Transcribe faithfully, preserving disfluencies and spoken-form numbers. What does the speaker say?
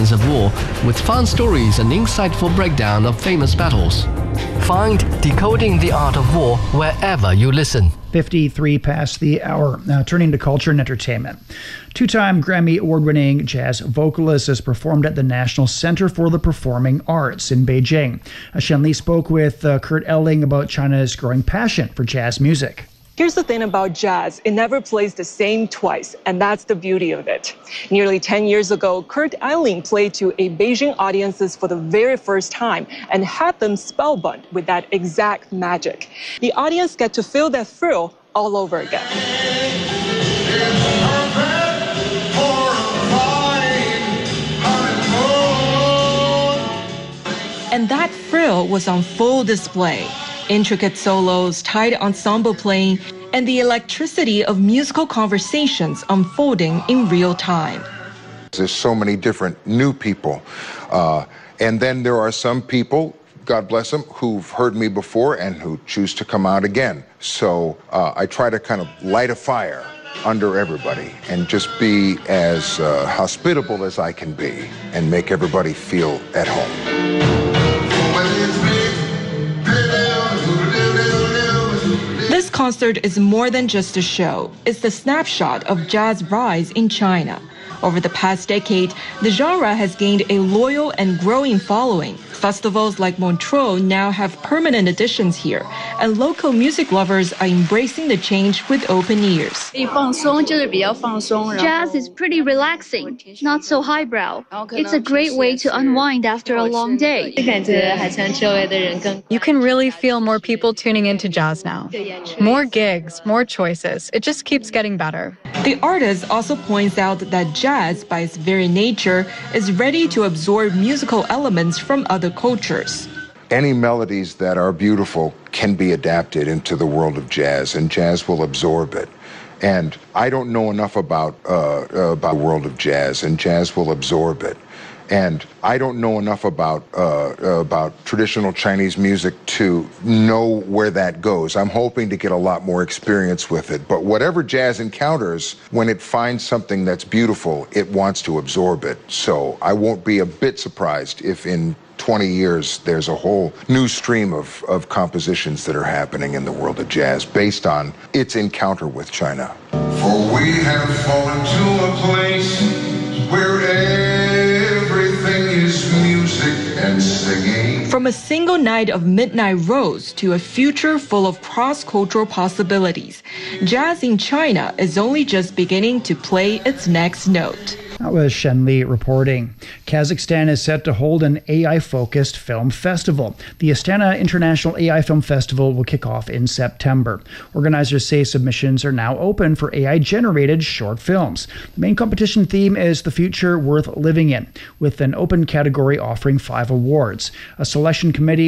Legends of War with fun stories and insightful breakdown of famous battles. Find Decoding the Art of War wherever you listen. fifty-three past the hour. Now turning to culture and entertainment. Two-time Grammy award-winning jazz vocalist has performed at the National Center for the Performing Arts in Beijing. Uh, Shen Li spoke with uh, Kurt Elling about China's growing passion for jazz music. Here's the thing about jazz, it never plays the same twice, and that's the beauty of it. Nearly ten years ago, Kurt Elling played to a Beijing audiences for the very first time and had them spellbound with that exact magic. The audience get to feel that thrill all over again. And that thrill was on full display. Intricate solos, tight ensemble playing, and the electricity of musical conversations unfolding in real time. There's so many different new people. Uh, and then there are some people, God bless them, who've heard me before and who choose to come out again. So uh, I try to kind of light a fire under everybody and just be as uh, hospitable as I can be and make everybody feel at home. This concert is more than just a show. It's the snapshot of jazz rise in China. Over the past decade, the genre has gained a loyal and growing following. Festivals like Montreux now have permanent editions here, and local music lovers are embracing the change with open ears. Jazz is pretty relaxing, not so highbrow. It's a great way to unwind after a long day. You can really feel more people tuning into jazz now. More gigs, more choices. It just keeps getting better. The artist also points out that jazz, by its very nature, is ready to absorb musical elements from other cultures. Any melodies that are beautiful can be adapted into the world of jazz, and jazz will absorb it. And I don't know enough about uh, about the world of jazz, and jazz will absorb it. And I don't know enough about uh, about traditional Chinese music to know where that goes. I'm hoping to get a lot more experience with it. But whatever jazz encounters, when it finds something that's beautiful, it wants to absorb it. So I won't be a bit surprised if in twenty years there's a whole new stream of, of compositions that are happening in the world of jazz based on its encounter with China. For we have fallen to a place where everything is music and singing. From a single night of Midnight Rose to a future full of cross-cultural possibilities, jazz in China is only just beginning to play its next note. That was Shen Li reporting. Kazakhstan is set to hold an A I-focused film festival. The Astana International A I Film Festival will kick off in September. Organizers say submissions are now open for A I-generated short films. The main competition theme is The Future Worth Living In, with an open category offering five awards. A selection committee